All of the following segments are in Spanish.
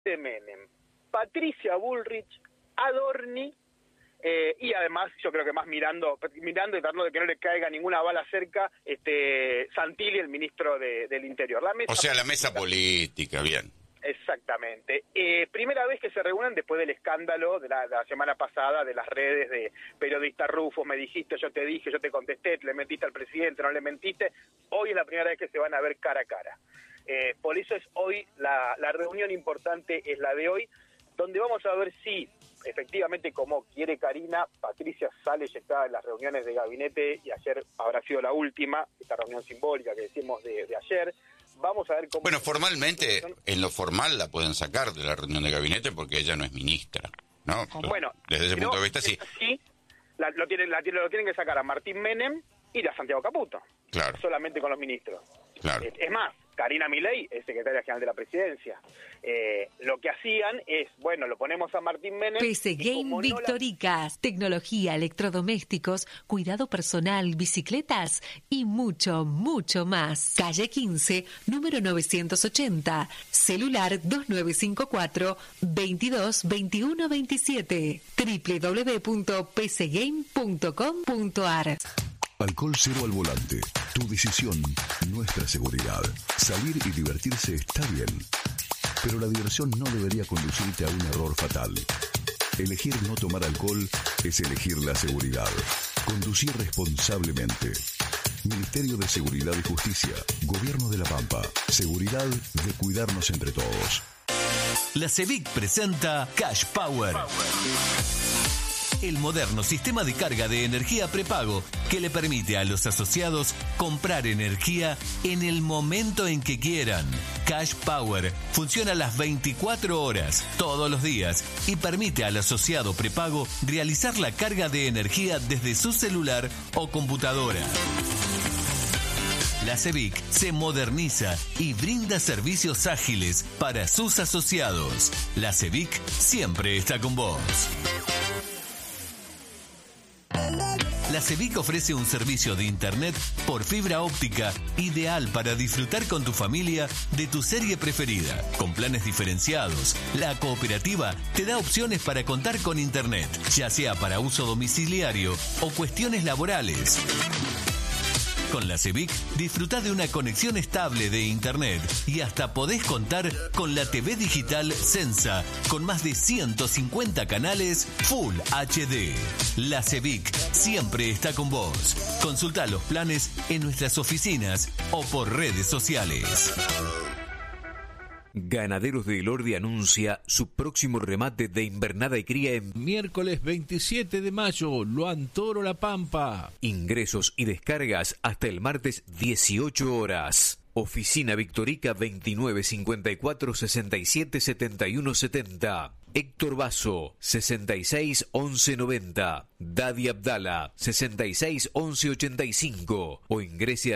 de Menem, Patricia Bullrich, Adorni, y además, yo creo que más mirando y tratando de que no le caiga ninguna bala cerca, Santilli, el ministro del Interior. La mesa política, bien. Exactamente. Primera vez que se reúnen después del escándalo de la semana pasada de las redes de periodista Rufo, me dijiste, yo te dije, yo te contesté, le mentiste al presidente, no le mentiste. Hoy es la primera vez que se van a ver cara a cara. Por eso es hoy, la reunión importante es la de hoy, donde vamos a ver si efectivamente, como quiere Karina, Patricia sale ya está en las reuniones de gabinete, y ayer habrá sido la última, esta reunión simbólica que decimos de ayer. Vamos a ver cómo... Bueno, formalmente, en lo formal la pueden sacar de la reunión de gabinete porque ella no es ministra, ¿no? Bueno, desde ese punto de vista, sí. Sí, lo tienen que sacar a Martín Menem y a Santiago Caputo. Claro. Solamente con los ministros. Claro. Es más, Karina Milei es secretaria general de la presidencia. Lo que hacían es, bueno, lo ponemos a Martín Menem... PC Game Victoricas, tecnología, electrodomésticos, cuidado personal, bicicletas y mucho, mucho más. Calle 15, número 980, celular 2954-222127, www.pcgame.com.ar. Alcohol cero al volante. Tu decisión, nuestra seguridad. Salir y divertirse está bien, pero la diversión no debería conducirte a un error fatal. Elegir no tomar alcohol es elegir la seguridad. Conducir responsablemente. Ministerio de Seguridad y Justicia. Gobierno de La Pampa. Seguridad de cuidarnos entre todos. La CEVIC presenta Cash Power. El moderno sistema de carga de energía prepago que le permite a los asociados comprar energía en el momento en que quieran. Cash Power funciona las 24 horas, todos los días, y permite al asociado prepago realizar la carga de energía desde su celular o computadora. La CEVIC se moderniza y brinda servicios ágiles para sus asociados. La CEVIC siempre está con vos. La CEVIC ofrece un servicio de internet por fibra óptica ideal para disfrutar con tu familia de tu serie preferida. Con planes diferenciados, la cooperativa te da opciones para contar con internet, ya sea para uso domiciliario o cuestiones laborales. Con la CEVIC disfruta de una conexión estable de internet y hasta podés contar con la TV digital Sensa con más de 150 canales Full HD. La CEVIC siempre está con vos. Consulta los planes en nuestras oficinas o por redes sociales. Ganaderos de Elordi anuncia su próximo remate de invernada y cría en miércoles 27 de mayo, Luan Toro La Pampa. Ingresos y descargas hasta el martes 18 horas. Oficina Victorica 2954 67 71 70. Héctor Basso 66 11 90. Dadi Abdala 66 11 85. O ingrese a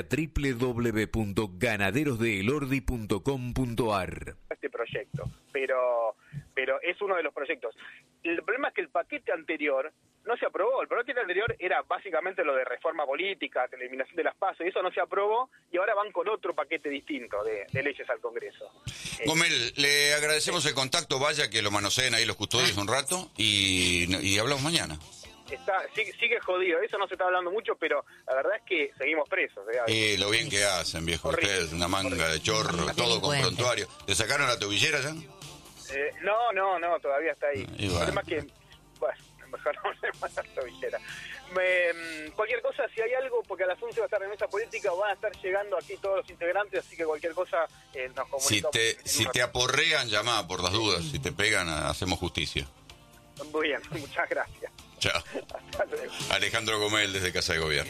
www.ganaderosdeelordi.com.ar. Este proyecto, pero es uno de los proyectos. El problema es que el paquete anterior no se aprobó. El paquete anterior era básicamente lo de reforma política, de eliminación de las PASO, y eso no se aprobó, y ahora van con otro paquete distinto de leyes al Congreso. Gomel, le agradecemos el contacto, vaya que lo manoseen ahí los custodios un rato, y hablamos mañana. Sigue jodido, eso no se está hablando mucho, pero la verdad es que seguimos presos. Lo bien que hacen, viejo. Ustedes, una manga de chorro, todo con prontuario. ¿Le sacaron la tobillera ya? No, todavía está ahí. Y El problema es que, bueno, mejor no le manda la tobillera. Cualquier cosa, si hay algo, porque a las 11 va a estar en mesa política, van a estar llegando aquí todos los integrantes, así que cualquier cosa nos comunicamos. Si te aporrean, llamá por las dudas. Si te pegan, hacemos justicia. Muy bien, muchas gracias. Chao. Hasta luego. Alejandro Gomel desde Casa de Gobierno.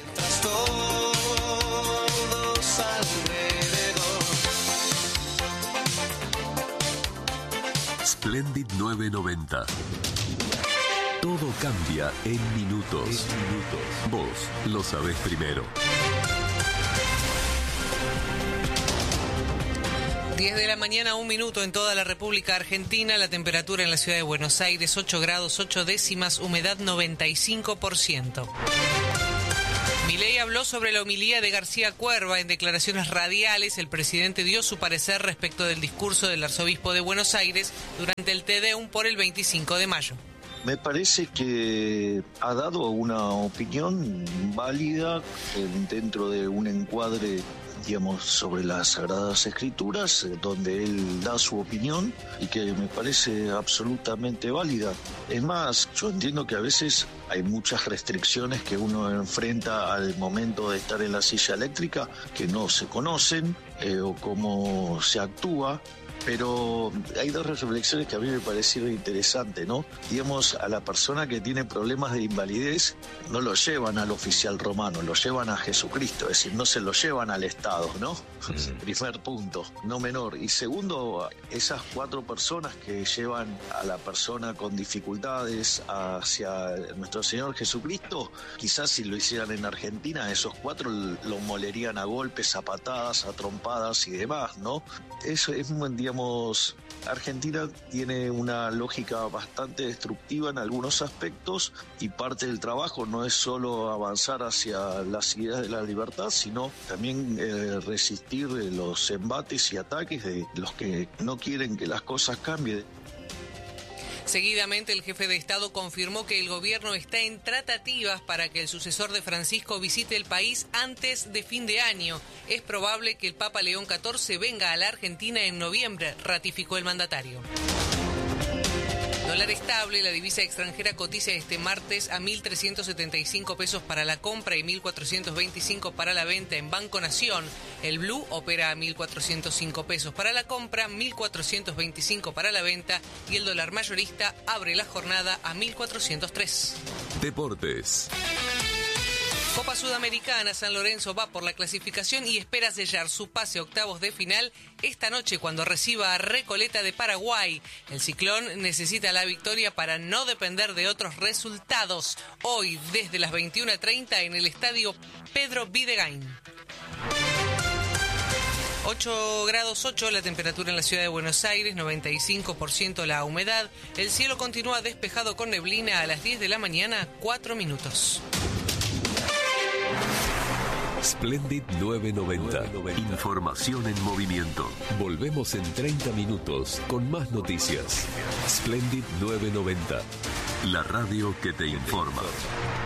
Splendid 990. Todo cambia en minutos. Vos lo sabés primero. 10 de la mañana, 1 minuto en toda la República Argentina. La temperatura en la ciudad de Buenos Aires, 8 grados, 8 décimas, humedad 95%. Milei habló sobre la homilía de García Cuerva. En declaraciones radiales, el presidente dio su parecer respecto del discurso del arzobispo de Buenos Aires durante el Te Deum por el 25 de mayo. Me parece que ha dado una opinión válida dentro de un encuadre, digamos, sobre las Sagradas Escrituras, donde él da su opinión y que me parece absolutamente válida. Es más, yo entiendo que a veces hay muchas restricciones que uno enfrenta al momento de estar en la silla eléctrica que no se conocen o cómo se actúa. Pero hay dos reflexiones que a mí me parecieron interesantes, ¿no? Digamos, a la persona que tiene problemas de invalidez no lo llevan al oficial romano, lo llevan a Jesucristo, es decir, no se lo llevan al Estado, ¿no? Primer punto, no menor. Y segundo, esas 4 personas que llevan a la persona con dificultades hacia nuestro Señor Jesucristo, quizás si lo hicieran en Argentina, esos 4 lo molerían a golpes, a patadas, a trompadas y demás, ¿no? Eso es, digamos, Argentina tiene una lógica bastante destructiva en algunos aspectos y parte del trabajo no es solo avanzar hacia las ideas de la libertad, sino también resistir los embates y ataques de los que no quieren que las cosas cambien. Seguidamente, el jefe de Estado confirmó que el gobierno está en tratativas para que el sucesor de Francisco visite el país antes de fin de año. Es probable que el Papa León XIV venga a la Argentina en noviembre, ratificó el mandatario. Dólar estable, la divisa extranjera cotiza este martes a 1.375 pesos para la compra y 1.425 para la venta en Banco Nación. El blue opera a 1.405 pesos para la compra, 1.425 para la venta y el dólar mayorista abre la jornada a 1.403. Deportes. Copa Sudamericana, San Lorenzo va por la clasificación y espera sellar su pase a octavos de final esta noche cuando reciba a Recoleta de Paraguay. El Ciclón necesita la victoria para no depender de otros resultados. Hoy, desde las 21:30 en el estadio Pedro Videgain. 8 grados 8 la temperatura en la ciudad de Buenos Aires, 95% la humedad. El cielo continúa despejado con neblina a las 10 de la mañana, 4 minutos. Splendid 990. Información en movimiento. Volvemos en 30 minutos con más noticias. Splendid 990. La radio que te informa.